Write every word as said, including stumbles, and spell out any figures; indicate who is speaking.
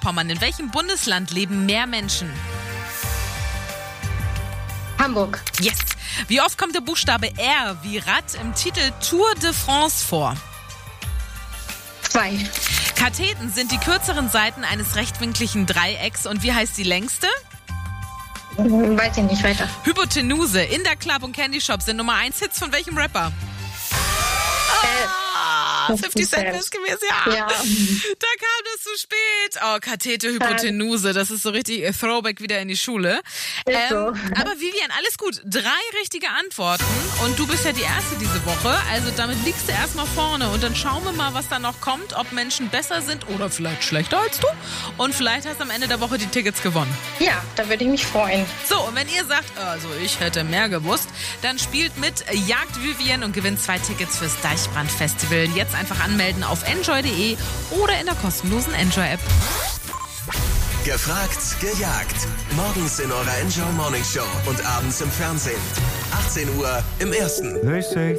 Speaker 1: Mecklenburg-Vorpommern. In welchem Bundesland leben mehr Menschen?
Speaker 2: Hamburg.
Speaker 1: Yes. Wie oft kommt der Buchstabe R wie Rad im Titel Tour de France vor?
Speaker 2: Zwei.
Speaker 1: Katheten sind die kürzeren Seiten eines rechtwinkligen Dreiecks. Und wie heißt die längste?
Speaker 2: Weiß ich nicht weiter.
Speaker 1: Hypotenuse. In der Club und Candy Shop sind Nummer eins Hits von welchem Rapper? Ah, fifty Cent ist gewesen, ja.
Speaker 2: Ja.
Speaker 1: Da kam das zu spät. Oh, Kathete, Hypotenuse, das ist so richtig Throwback wieder in die Schule.
Speaker 2: Ist
Speaker 1: Ähm,
Speaker 2: so.
Speaker 1: aber Vivian, alles gut. Drei richtige Antworten und du bist ja die Erste diese Woche. Also damit liegst du erstmal vorne und dann schauen wir mal, was da noch kommt, ob Menschen besser sind oder vielleicht schlechter als du. Und vielleicht hast du am Ende der Woche die Tickets gewonnen.
Speaker 2: Ja, da würde ich mich freuen.
Speaker 1: So, und wenn ihr sagt, also ich hätte mehr gewusst, dann spielt mit Jagd Vivian und gewinnt zwei Tickets fürs Deichbrand Festival. Jetzt einfach anmelden auf enjoy punkt de oder in der kostenlosen Enjoy-App.
Speaker 3: Gefragt, gejagt. Morgens in eurer Enjoy Morning Show und abends im Fernsehen. achtzehn Uhr im Ersten.